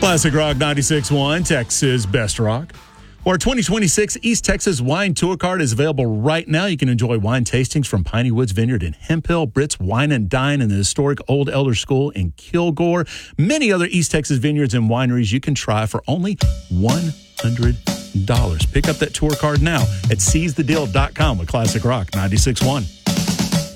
Classic Rock 96.1, Texas Best Rock. Our 2026 East Texas Wine Tour Card is available right now. You can enjoy wine tastings from Piney Woods Vineyard in Hemphill, Britt's Wine and Dine in the historic Old Elder School in Kilgore. Many other East Texas vineyards and wineries you can try for only $100. Pick up that tour card now at seizethedeal.com with Classic Rock 96.1.